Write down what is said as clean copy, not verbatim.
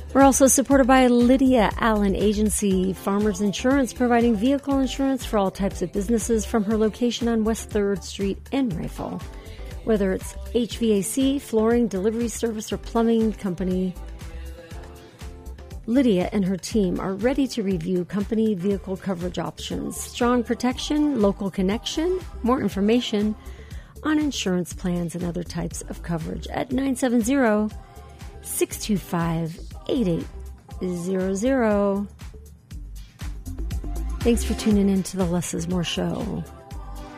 We're also supported by Lydia Allen Agency, Farmers Insurance, providing vehicle insurance for all types of businesses from her location on West 3rd Street in Rifle. Whether it's HVAC, flooring, delivery service, or plumbing company, Lydia and her team are ready to review company vehicle coverage options. Strong protection, local connection, more information on insurance plans and other types of coverage at 970-625-8800. Thanks for tuning in to the Less is More show.